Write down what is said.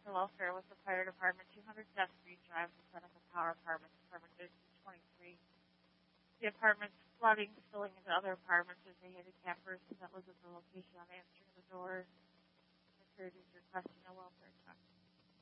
for welfare with the fire department, 200 Death Street Drive, the Seneca Power Apartments, apartment 1323. The apartment's flooding, spilling into other apartments. There's a handicapped person that lives at the location on answering the doors. Security is requesting a welfare check.